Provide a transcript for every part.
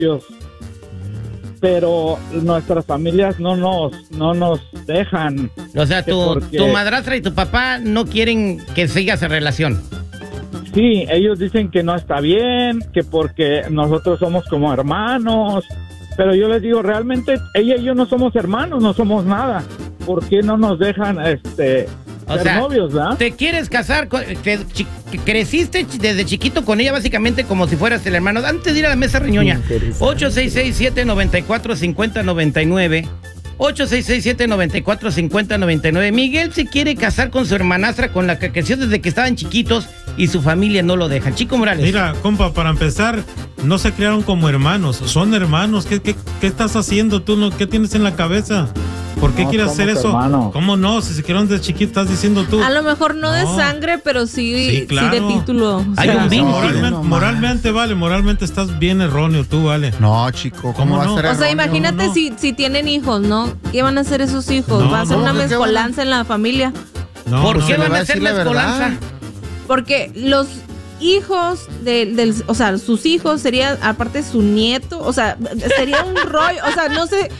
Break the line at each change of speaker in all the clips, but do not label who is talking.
divorcios, pero nuestras familias no nos dejan.
O sea, tu madrastra y tu papá no quieren que sigas esa relación.
Sí, ellos dicen que no está bien, que porque nosotros somos como hermanos, pero yo les digo, realmente ella y yo no somos hermanos, no somos nada. ¿Por qué no nos dejan ser novios, verdad?
¿Te quieres casar? Creciste desde chiquito con ella básicamente como si fueras el hermano. Antes de ir a la mesa reñoña, 866-794-5099. 866-794-5099. Miguel se quiere casar con su hermanastra con la que creció desde que estaban chiquitos y su familia no lo deja. Chico Morales.
Mira, compa, para empezar, no se criaron como hermanos, son hermanos. ¿Qué estás haciendo tú? ¿Qué tienes en la cabeza? ¿Por qué quieres hacer eso?
Hermanos.
¿Cómo no? Si se criaron desde chiquitos, estás diciendo tú.
A lo mejor no de sangre, pero sí,
claro.
sí de título.
Hay un vínculo.
Moralmente estás bien erróneo tú, vale.
No, chico, ¿cómo va a ser erróneo?
O sea, imagínate si tienen hijos, ¿no? ¿Qué van a hacer esos hijos? ¿Va a ser una mezcolanza en la familia?
No,
¿Por qué van a
decir
hacer
la
mezcolanza?
verdad.
Porque los hijos o sea, sus hijos serían aparte su nieto, o sea, sería un rollo, o sea, no sé.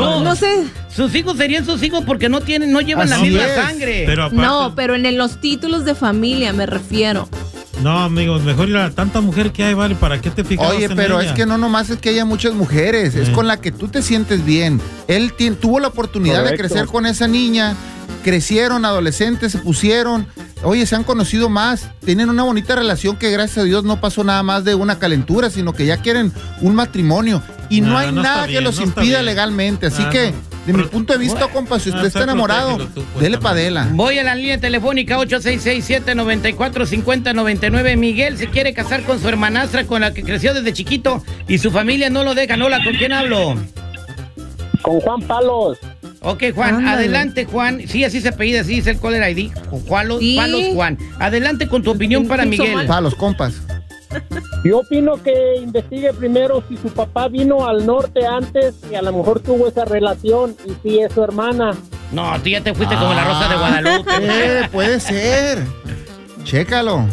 Sus hijos serían sus hijos porque no llevan la
Así
misma
es.
sangre.
Pero aparte,
No, pero en los títulos de familia me refiero.
no, amigos, mejor ir a tanta mujer que hay, vale, ¿para qué te fijas?
Oye, pero es que no nomás es que haya muchas mujeres, es con la que tú te sientes bien. Él tuvo la oportunidad de crecer con esa niña, crecieron, adolescentes, se pusieron, oye, se han conocido más, tienen una bonita relación que gracias a Dios no pasó nada más de una calentura, sino que ya quieren un matrimonio y no hay nada que los impida legalmente, así que de mi punto de vista, compa, si usted está enamorado, dele pa' dela.
Voy a la línea telefónica 866-794-5099. Miguel se quiere casar con su hermanastra con la que creció desde chiquito y su familia no lo dejan. Hola, ¿con quién hablo?
Con Juan Palos.
Ok, Juan,
Ándale.
adelante, Juan. Sí, así se apellida, así es el caller ID.
Sí.
Palos, Juan. Adelante con tu opinión para Miguel.
Pa' los compas.
Yo opino que investigue primero si su papá vino al norte antes y a lo mejor tuvo esa relación y si es su hermana.
No, tú ya te fuiste como la Rosa de Guadalupe.
Puede ser. Chécalo.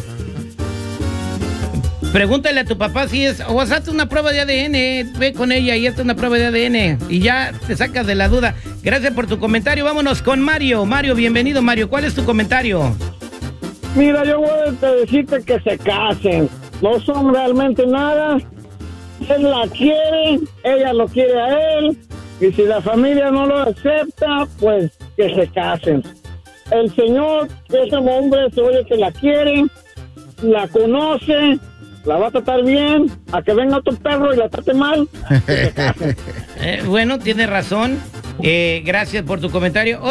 Pregúntale a tu papá si es, o hazte una prueba de ADN, ve con ella y hazte una prueba de ADN y ya te sacas de la duda. Gracias por tu comentario. Vámonos con Mario. Mario, bienvenido, Mario. ¿Cuál es tu comentario?
Mira, yo voy a decirte que se casen. No son realmente nada. Él la quiere, ella lo quiere a él. Y si la familia no lo acepta, pues que se casen. El señor, ese hombre, se oye que la quiere, la conoce, la va a tratar bien, a que venga otro perro y la trate mal, que se casen.
Bueno, tienes razón. Gracias por tu comentario.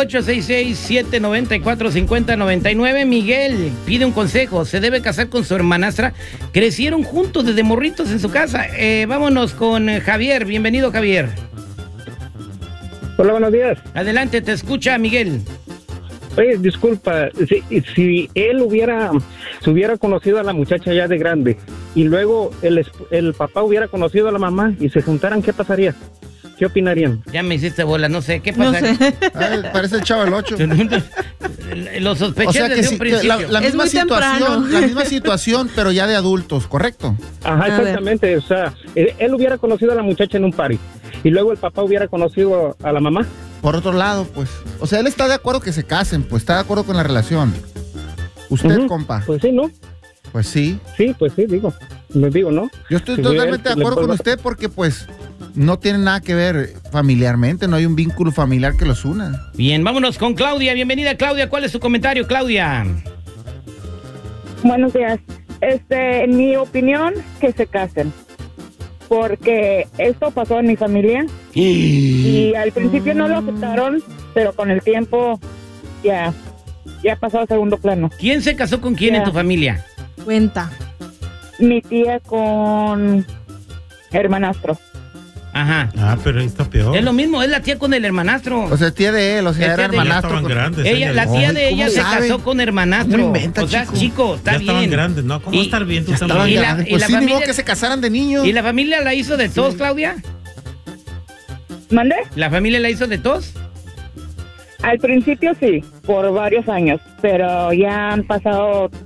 866-794-5099. Miguel pide un consejo. Se debe casar con su hermanastra. Crecieron juntos desde morritos en su casa. Vámonos con Javier. Bienvenido, Javier.
Hola, buenos días.
Adelante, te escucha Miguel.
Oye, disculpa, si él se hubiera conocido a la muchacha ya de grande y luego el papá hubiera conocido a la mamá y se juntaran, ¿qué pasaría? ¿Qué opinarían?
Ya me hiciste bola, no sé, ¿qué pasa?
No sé.
Parece el Chavo el 8.
Lo sospeché
O sea que
desde
sí,
un principio.
la
Es
misma
muy temprano.
situación, la misma situación, pero ya de adultos, ¿correcto?
Ajá,
A
exactamente, o sea, él hubiera conocido a la muchacha en un party y luego el papá hubiera conocido a la mamá.
Por otro lado, pues, o sea, él está de acuerdo que se casen, pues, está de acuerdo con la relación. ¿Usted, compa?
Pues sí, ¿no?
Pues sí.
Sí, pues sí, digo, ¿no?
Yo estoy
Si
totalmente de
le
acuerdo con
vuelvo-
usted porque, pues, no tiene nada que ver familiarmente, no hay un vínculo familiar que los una.
Bien, vámonos con Claudia. Bienvenida, Claudia. ¿Cuál es tu comentario, Claudia?
Buenos días. En mi opinión, que se casen. Porque esto pasó en mi familia y al principio no lo aceptaron, pero con el tiempo ya pasó a segundo plano.
¿Quién se casó con quién
Ya.
en tu familia?
Cuenta.
Mi tía con hermanastro.
Ajá.
Ah, pero ahí está peor.
Es lo mismo, es la tía con el hermanastro.
O sea, tía de él, o sea,
Es
era
tía de-
Ya
hermanastro.
estaban grandes.
Ella, la tía de
Ay,
ella
¿cómo
se
sabe?
casó con hermanastro.
¿Cómo inventa,
O sea,
chico?
chico, está
Ya estaban
bien.
grandes, ¿no? ¿Cómo
Y-
estar bien? Tú
Ya
también.
estaban
Y la-
grandes.
y
Pues
la
sí, ni
familia-
modo que se casaran de niños.
¿Y la familia la hizo de todos, Claudia?
¿Mande?
¿La familia la hizo de todos?
Al principio sí, por varios años, pero ya han pasado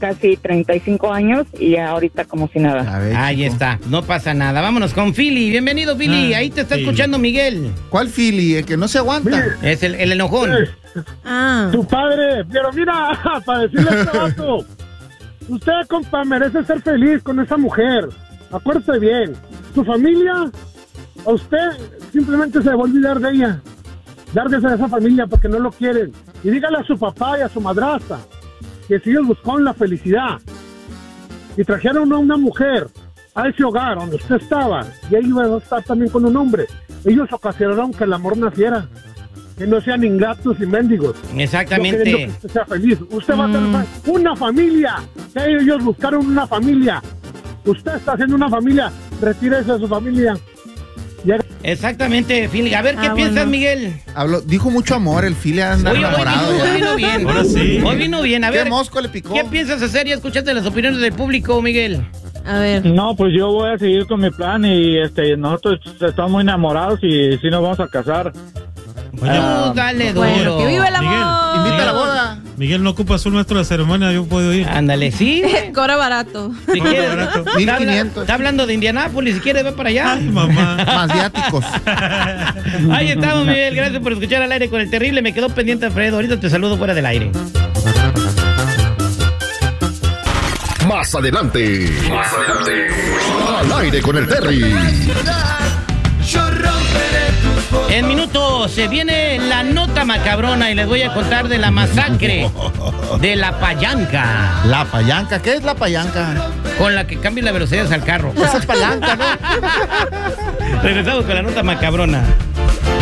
casi 35 años y ahorita como si nada.
A ver,
Ahí
chico.
está, no pasa nada. Vámonos con Philly. Bienvenido, Philly. Ahí te está
Philly.
escuchando Miguel.
¿Cuál Philly? El que no se aguanta.
Es el enojón.
Ah.
Tu padre, pero mira, para decirle a este vato, usted, compa, merece ser feliz con esa mujer. Acuérdese bien, su familia, a usted simplemente se va a olvidar de ella. Lárguese de esa familia porque no lo quieren. Y dígale a su papá y a su madrastra que si ellos buscaron la felicidad y trajeron a una mujer a ese hogar donde usted estaba, y ahí iba a estar también con un hombre, ellos ocasionaron que el amor naciera. Que no sean ingratos y mendigos.
Exactamente.
Yo queriendo que usted sea feliz. Usted va a tener una familia. Que ellos buscaron una familia. Usted está haciendo una familia. Retírese de su familia.
Exactamente, Philly. A ver, ¿qué piensas,
bueno.
Miguel?
Dijo mucho amor, el Philly anda
Hoy
enamorado.
vino bien.
Ahora sí.
Hoy vino bien. A
¿Qué
ver,
mosco le picó?
¿qué piensas hacer? Ya escuchaste las opiniones del público, Miguel.
A ver.
No, pues yo voy a seguir con mi plan y nosotros estamos muy enamorados y sí nos vamos a casar.
Oye,
Dale
Bueno,
duro.
que viva el
Miguel,
amor.
Invita a la boda.
Miguel no ocupa su maestro de ceremonia, yo puedo ir.
Ándale, sí.
Cobra barato.
Si quieres,
barato.
1500.
está hablando de Indianápolis, si quieres, ve para allá.
Ay, mamá.
Más viáticos.
Ahí estamos, Miguel. Gracias por escuchar Al Aire con el Terrible. Me quedó pendiente, Alfredo. Ahorita te saludo fuera del aire.
Más adelante. Al Aire con el Terry.
En minutos se viene la nota macabrona y les voy a contar de la masacre de la payanca,
La payanca. ¿Qué es la payanca?
con la que cambia la velocidad al carro.
Esa es palanca, ¿no?
Regresamos con la nota macabrona.